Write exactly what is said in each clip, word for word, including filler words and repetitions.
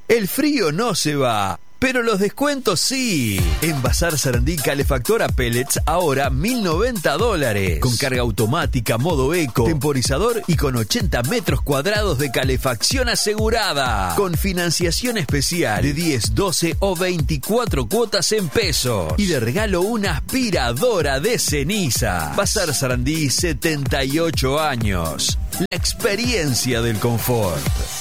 El frío no se va, pero los descuentos sí. En Bazar Sarandí, calefactora pellets, ahora mil noventa dólares. Con carga automática, modo eco, temporizador y con ochenta metros cuadrados de calefacción asegurada. Con financiación especial de diez, doce o veinticuatro cuotas en pesos. Y de regalo una aspiradora de ceniza. Bazar Sarandí, setenta y ocho años. La experiencia del confort.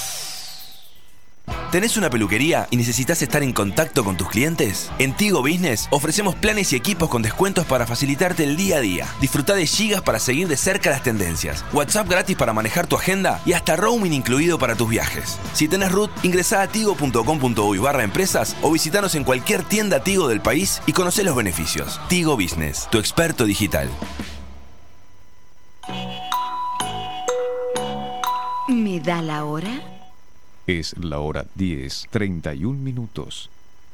¿Tenés una peluquería y necesitas estar en contacto con tus clientes? En Tigo Business ofrecemos planes y equipos con descuentos para facilitarte el día a día. Disfruta de gigas para seguir de cerca las tendencias, WhatsApp gratis para manejar tu agenda y hasta roaming incluido para tus viajes. Si tenés R U T, ingresá a tigo punto com punto uy barra empresas o visitanos en cualquier tienda Tigo del país y conocé los beneficios. Tigo Business, tu experto digital. ¿Me da la hora? Es la hora diez, treinta y un minutos.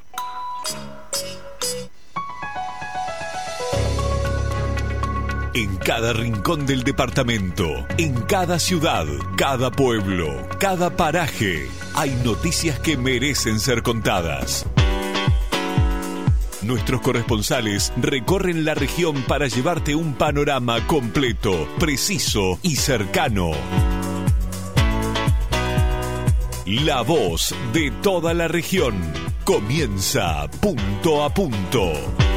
En cada rincón del departamento, en cada ciudad, cada pueblo, cada paraje, hay noticias que merecen ser contadas. Nuestros corresponsales recorren la región para llevarte un panorama completo, preciso y cercano. La voz de toda la región. Comienza punto a punto.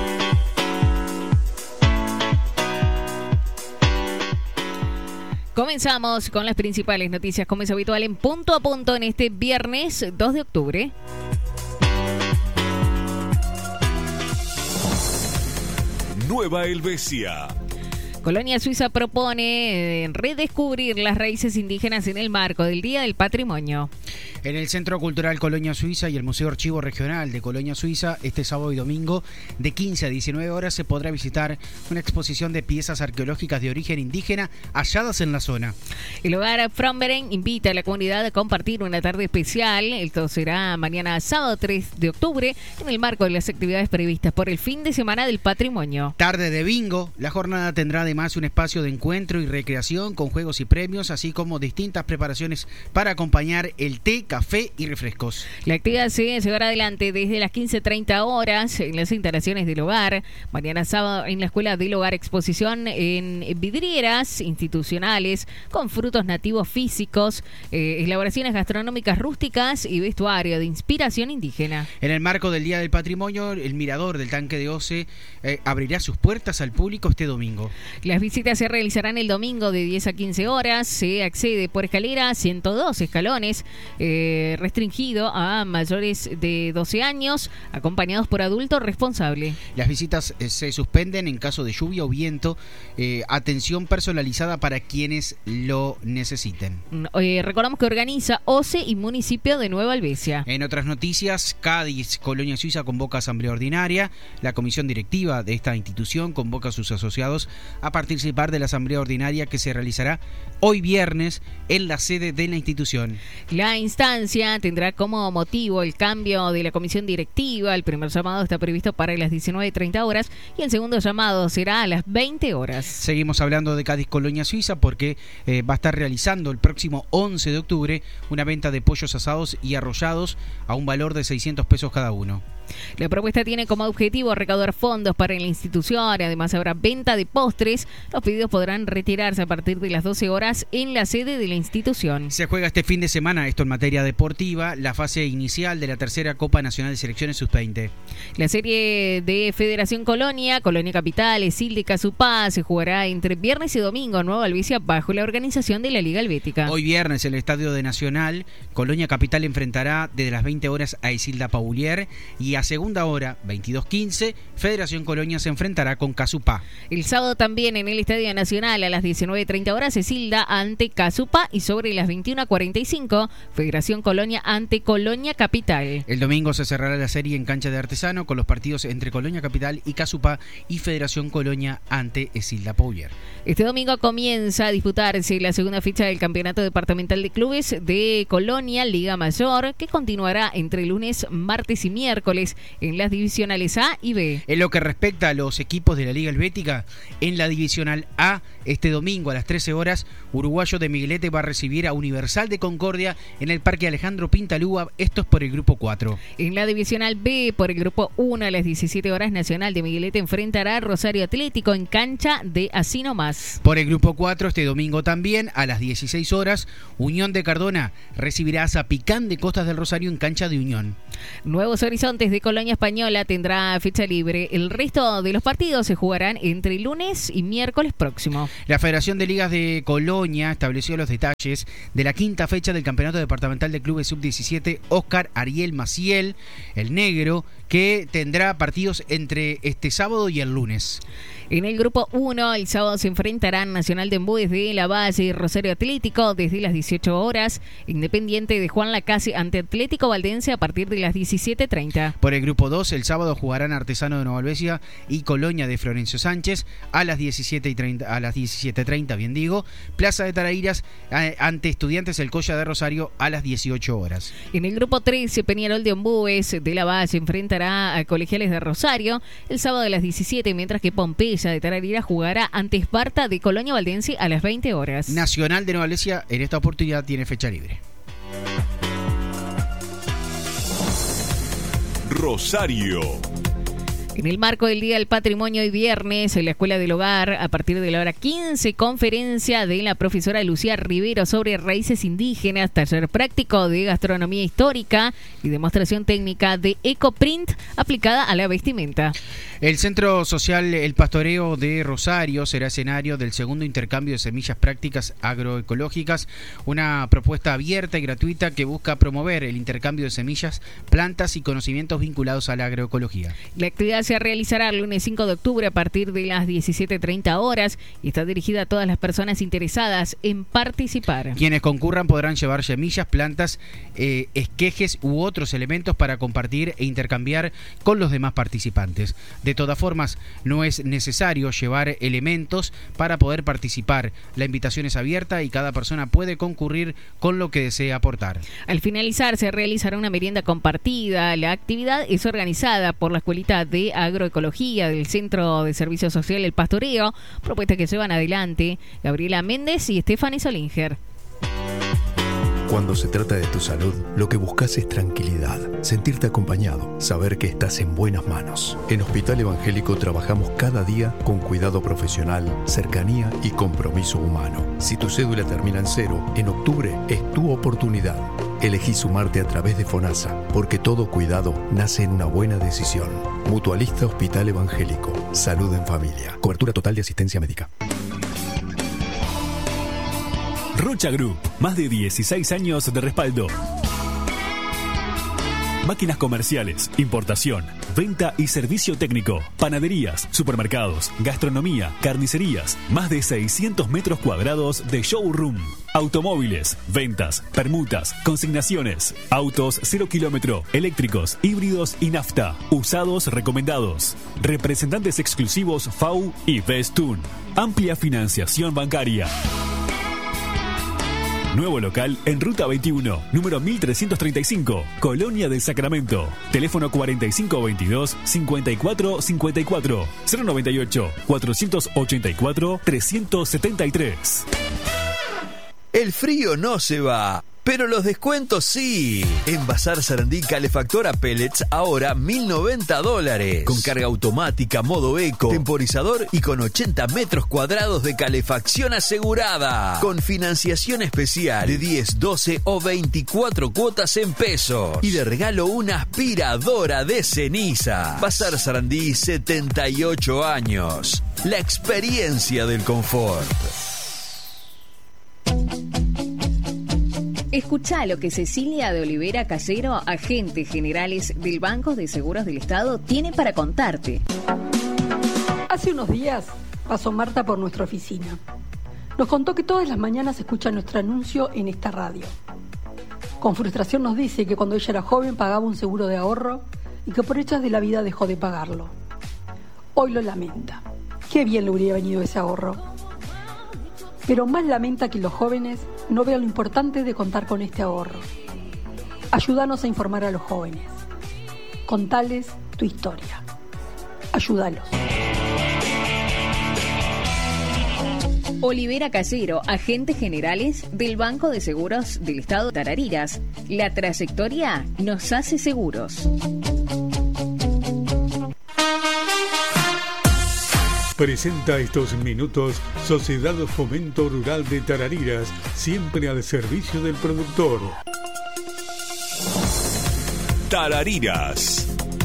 Comenzamos con las principales noticias, como es habitual, en punto a punto en este viernes dos de octubre. Nueva Helvecia. Colonia Suiza propone redescubrir las raíces indígenas en el marco del Día del Patrimonio. En el Centro Cultural Colonia Suiza y el Museo Archivo Regional de Colonia Suiza, este sábado y domingo, de quince a diecinueve horas, se podrá visitar una exposición de piezas arqueológicas de origen indígena halladas en la zona. El hogar Fromberen invita a la comunidad a compartir una tarde especial. Esto será mañana sábado tres de octubre, en el marco de las actividades previstas por el fin de semana del patrimonio. Tarde de bingo. La jornada tendrá además un espacio de encuentro y recreación con juegos y premios, así como distintas preparaciones para acompañar el té, café y refrescos. La actividad se llevará adelante desde las quince treinta horas en las instalaciones del hogar. Mañana sábado en la Escuela del Hogar, exposición en vidrieras institucionales con frutos nativos físicos, eh, elaboraciones gastronómicas rústicas y vestuario de inspiración indígena. En el marco del Día del Patrimonio, el mirador del Tanque de Oce eh, abrirá sus puertas al público este domingo. Las visitas se realizarán el domingo de diez a quince horas. Se accede por escalera, ciento dos escalones, eh, restringido a mayores de doce años, acompañados por adulto responsable. Las visitas eh, se suspenden en caso de lluvia o viento. Eh, atención personalizada para quienes lo necesiten. Eh, recordamos que organiza OCE y municipio de Nueva Helvecia. En otras noticias, Cádiz, Colonia Suiza convoca asamblea ordinaria. La comisión directiva de esta institución convoca a sus asociados a participar de la asamblea ordinaria que se realizará hoy viernes en la sede de la institución. La instancia tendrá como motivo el cambio de la comisión directiva. El primer llamado está previsto para las diecinueve treinta horas y el segundo llamado será a las veinte horas. Seguimos hablando de Cádiz, Colonia Suiza, porque eh, va a estar realizando el próximo once de octubre una venta de pollos asados y arrollados a un valor de seiscientos pesos cada uno. La propuesta tiene como objetivo recaudar fondos para la institución. Además habrá venta de postres. Los pedidos podrán retirarse a partir de las doce horas en la sede de la institución. Se juega este fin de semana, esto en materia deportiva, la fase inicial de la tercera Copa Nacional de Selecciones sub veinte. La serie de Federación Colonia, Colonia Capital, Esilde y Casupá se jugará entre viernes y domingo en Nueva Helvecia bajo la organización de la Liga Helvética. Hoy viernes en el Estadio de Nacional, Colonia Capital enfrentará desde las veinte horas a Isilda Paulier y a segunda hora, veintidós quince, Federación Colonia se enfrentará con Casupá. El sábado también en el Estadio Nacional a las diecinueve treinta horas, Esilda ante Casupá y sobre las veintiuna cuarenta y cinco, Federación Colonia ante Colonia Capital. El domingo se cerrará la serie en cancha de Artesano con los partidos entre Colonia Capital y Casupá y Federación Colonia ante Esilda Paulier. Este domingo comienza a disputarse la segunda fecha del Campeonato Departamental de Clubes de Colonia Liga Mayor, que continuará entre lunes, martes y miércoles en las divisionales A y B. En lo que respecta a los equipos de la Liga Helvética, en la Divisional A, este domingo a las trece horas, Uruguayo de Miguelete va a recibir a Universal de Concordia en el Parque Alejandro Pintalúa. Esto es por el grupo cuatro. En la Divisional B, por el grupo uno, a las diecisiete horas, Nacional de Miguelete enfrentará a Rosario Atlético en cancha de Así Nomás. Por el grupo cuatro, este domingo también, a las dieciséis horas, Unión de Cardona recibirá a Zapicán de Costas del Rosario en cancha de Unión. Nuevos Horizontes de Colonia Española tendrá fecha libre. El resto de los partidos se jugarán entre lunes y miércoles próximo. La Federación de Ligas de Colonia estableció los detalles de la quinta fecha del Campeonato Departamental de Clubes sub diecisiete Óscar Ariel Maciel, el negro, que tendrá partidos entre este sábado y el lunes. En el grupo uno, el sábado se enfrentarán Nacional de Embú desde La Valle y Rosario Atlético desde las dieciocho horas, Independiente de Juan Lacase ante Atlético Valdense a partir de las diecisiete treinta. Por el grupo dos, el sábado jugarán Artesano de Nueva Albesia y Colonia de Florencio Sánchez a las diecisiete treinta, a las diecisiete treinta, bien digo. Plaza de Tarariras eh, ante Estudiantes El Colla de Rosario a las dieciocho horas. En el grupo tres, Peñarol de Ombúes de La Valle enfrentará a Colegiales de Rosario el sábado a las diecisiete, mientras que Pompeya de Tararira jugará ante Esparta de Colonia Valdense a las veinte horas. Nacional de Nueva Albesia en esta oportunidad tiene fecha libre. Rosario. En el marco del Día del Patrimonio y viernes, en la Escuela del Hogar, a partir de la hora quince, conferencia de la profesora Lucía Rivero sobre raíces indígenas, taller práctico de gastronomía histórica y demostración técnica de ecoprint aplicada a la vestimenta. El Centro Social El Pastoreo de Rosario será escenario del segundo intercambio de semillas prácticas agroecológicas, una propuesta abierta y gratuita que busca promover el intercambio de semillas, plantas y conocimientos vinculados a la agroecología. La actividad se realizará el lunes cinco de octubre a partir de las diecisiete treinta horas y está dirigida a todas las personas interesadas en participar. Quienes concurran podrán llevar semillas, plantas, eh, esquejes u otros elementos para compartir e intercambiar con los demás participantes. De todas formas, no es necesario llevar elementos para poder participar. La invitación es abierta y cada persona puede concurrir con lo que desee aportar. Al finalizar se realizará una merienda compartida. La actividad es organizada por la Escuelita de Agroecología del Centro de Servicio Social El Pastoreo, propuesta que llevan adelante Gabriela Méndez y Stephanie Solinger. Cuando se trata de tu salud, lo que buscas es tranquilidad, sentirte acompañado, saber que estás en buenas manos. En Hospital Evangélico trabajamos cada día con cuidado profesional, cercanía y compromiso humano. Si tu cédula termina en cero, en octubre es tu oportunidad. Elegí sumarte a través de FONASA, porque todo cuidado nace en una buena decisión. Mutualista Hospital Evangélico. Salud en familia. Cobertura total de asistencia médica. Rocha Group, más de dieciséis años de respaldo. Máquinas comerciales, importación, venta y servicio técnico, panaderías, supermercados, gastronomía, carnicerías, más de seiscientos metros cuadrados de showroom. Automóviles, ventas, permutas, consignaciones, autos cero kilómetro, eléctricos, híbridos y nafta, usados recomendados. Representantes exclusivos F A U y Bestun. Amplia financiación bancaria. Nuevo local en Ruta veintiuno, número mil trescientos treinta y cinco, Colonia del Sacramento. Teléfono cuarenta y cinco veintidós, cincuenta y cuatro cincuenta y cuatro, cero noventa y ocho, cuatrocientos ochenta y cuatro, trescientos setenta y tres. El frío no se va, pero los descuentos sí. En Bazar Sarandí Calefactora Pellets ahora mil noventa dólares. Con carga automática, modo eco, temporizador y con ochenta metros cuadrados de calefacción asegurada. Con financiación especial de diez, doce o veinticuatro cuotas en pesos. Y de regalo una aspiradora de ceniza. Bazar Sarandí, setenta y ocho años. La experiencia del confort. Escuchá lo que Cecilia de Olivera Callero, agente generales del Banco de Seguros del Estado, tiene para contarte. Hace unos días pasó Marta por nuestra oficina. Nos contó que todas las mañanas escucha nuestro anuncio en esta radio. Con frustración nos dice que cuando ella era joven pagaba un seguro de ahorro y que por hechas de la vida dejó de pagarlo. Hoy lo lamenta. Qué bien le hubiera venido ese ahorro. Pero más lamenta que los jóvenes no vean lo importante de contar con este ahorro. Ayúdanos a informar a los jóvenes. Contales tu historia. Ayúdalos. Olivera Casero, agentes generales del Banco de Seguros del Estado Tarariras. La trayectoria nos hace seguros. Presenta estos minutos Sociedad Fomento Rural de Tarariras, siempre al servicio del productor. Tarariras.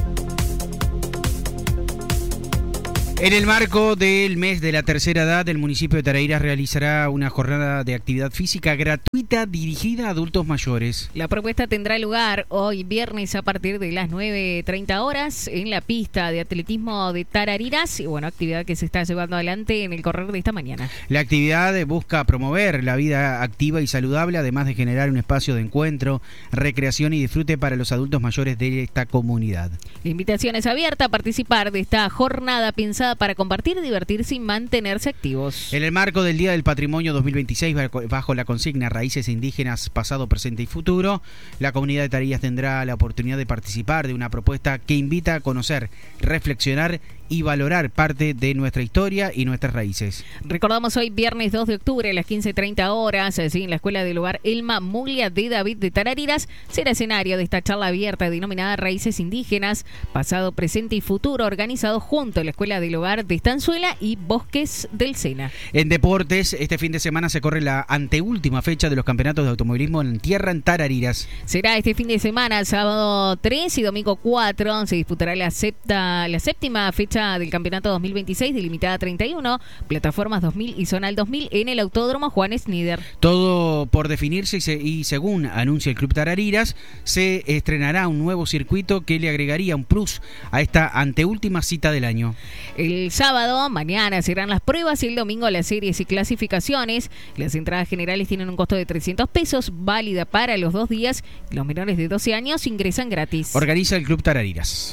En el marco del mes de la tercera edad, el municipio de Tarariras realizará una jornada de actividad física gratuita dirigida a adultos mayores. La propuesta tendrá lugar hoy viernes a partir de las nueve treinta horas en la pista de atletismo de Tarariras, y bueno, actividad que se está llevando adelante en el correr de esta mañana. La actividad busca promover la vida activa y saludable, además de generar un espacio de encuentro, recreación y disfrute para los adultos mayores de esta comunidad. La invitación es abierta a participar de esta jornada pensada para compartir, divertirse y mantenerse activos. En el marco del Día del Patrimonio dos mil veintiséis, bajo la consigna Raíces Indígenas, Pasado, Presente y Futuro, la comunidad de Tarariras tendrá la oportunidad de participar de una propuesta que invita a conocer, reflexionar y valorar parte de nuestra historia y nuestras raíces. Recordamos hoy viernes dos de octubre a las quince treinta horas, así en la Escuela del Hogar Elma Muglia de David de Tarariras, será escenario de esta charla abierta denominada Raíces Indígenas, Pasado, Presente y Futuro, organizado junto a la Escuela del Hogar de Estanzuela y Bosques del Sena. En deportes, este fin de semana se corre la anteúltima fecha de los campeonatos de automovilismo en tierra en Tarariras. Será este fin de semana, sábado tres y domingo cuatro, se disputará la, septa, la séptima fecha del campeonato dos mil veintiséis, delimitada treinta y uno, plataformas dos mil y zonal dos mil en el Autódromo Juan Snider. Todo por definirse y, se, y según anuncia el Club Tarariras, se estrenará un nuevo circuito que le agregaría un plus a esta anteúltima cita del año. El sábado, mañana, serán las pruebas y el domingo las series y clasificaciones. Las entradas generales tienen un costo de trescientos pesos, válida para los dos días. Los menores de doce años ingresan gratis. Organiza el Club Tarariras.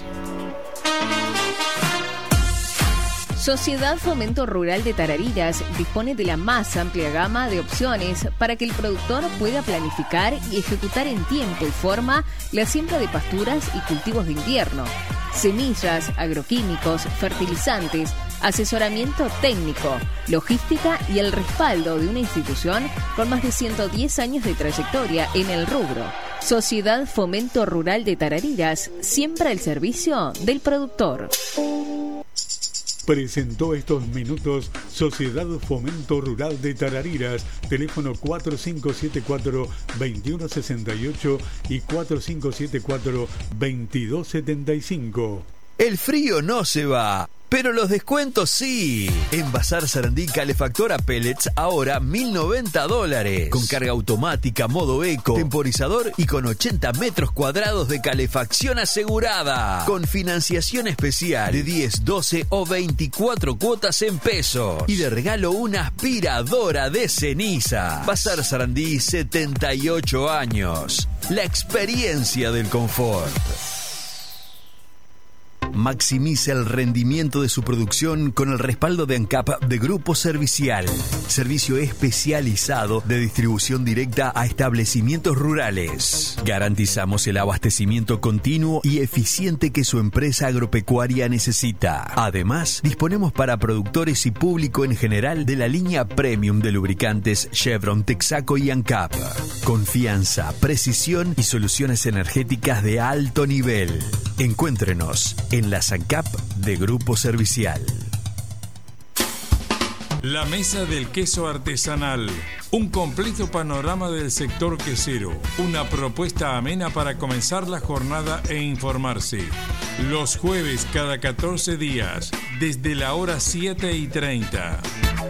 Sociedad Fomento Rural de Tarariras dispone de la más amplia gama de opciones para que el productor pueda planificar y ejecutar en tiempo y forma la siembra de pasturas y cultivos de invierno, semillas, agroquímicos, fertilizantes, asesoramiento técnico, logística y el respaldo de una institución con más de ciento diez años de trayectoria en el rubro. Sociedad Fomento Rural de Tarariras, siempre al servicio del productor. Presentó estos minutos Sociedad Fomento Rural de Tarariras, teléfono cuatro cinco siete cuatro, dos uno seis ocho y cuatro cinco siete cuatro, veintidós setenta y cinco. El frío no se va, pero los descuentos sí. En Bazar Sarandí Calefactora Pellets ahora mil noventa dólares. Con carga automática, modo eco, temporizador y con ochenta metros cuadrados de calefacción asegurada. Con financiación especial de diez, doce o veinticuatro cuotas en pesos. Y de regalo una aspiradora de ceniza. Bazar Sarandí, setenta y ocho años. La experiencia del confort. Maximiza el rendimiento de su producción con el respaldo de ANCAP de Grupo Servicial. Servicio especializado de distribución directa a establecimientos rurales. Garantizamos el abastecimiento continuo y eficiente que su empresa agropecuaria necesita. Además, disponemos para productores y público en general de la línea premium de lubricantes Chevron, Texaco y ANCAP. Confianza, precisión y soluciones energéticas de alto nivel. Encuéntrenos en la ANCAP de Grupo Servicial. La Mesa del Queso Artesanal. Un completo panorama del sector quesero. Una propuesta amena para comenzar la jornada e informarse. Los jueves cada catorce días, desde la hora siete y treinta.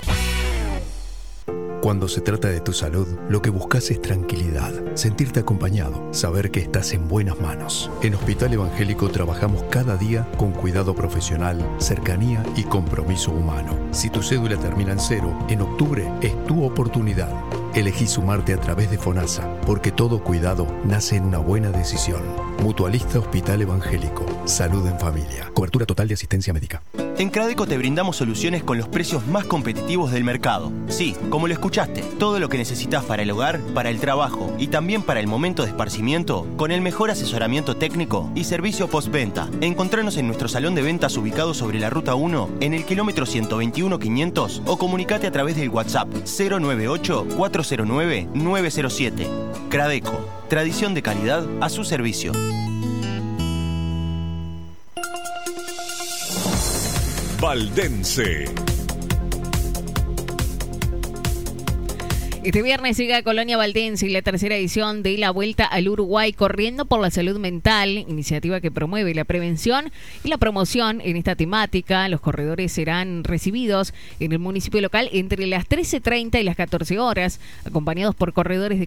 Cuando se trata de tu salud, lo que buscas es tranquilidad, sentirte acompañado, saber que estás en buenas manos. En Hospital Evangélico trabajamos cada día con cuidado profesional, cercanía y compromiso humano. Si tu cédula termina en cero, en octubre es tu oportunidad. Elegí sumarte a través de FONASA, porque todo cuidado nace en una buena decisión. Mutualista Hospital Evangélico. Salud en familia. Cobertura total de asistencia médica. En Cradeco te brindamos soluciones con los precios más competitivos del mercado. Sí, como lo escuchaste, todo lo que necesitas para el hogar, para el trabajo y también para el momento de esparcimiento, con el mejor asesoramiento técnico y servicio postventa. Encontranos en nuestro salón de ventas ubicado sobre la Ruta uno, en el kilómetro ciento veintiuno quinientos, o comunicate a través del WhatsApp cero nueve ocho, cuatro cero nueve, nueve cero siete. Cradeco, tradición de calidad a su servicio. Valdense. Este viernes llega a Colonia Valdense y la tercera edición de la Vuelta al Uruguay Corriendo por la Salud Mental, iniciativa que promueve la prevención y la promoción en esta temática. Los corredores serán recibidos en el municipio local entre las trece treinta y las catorce horas, acompañados por corredores de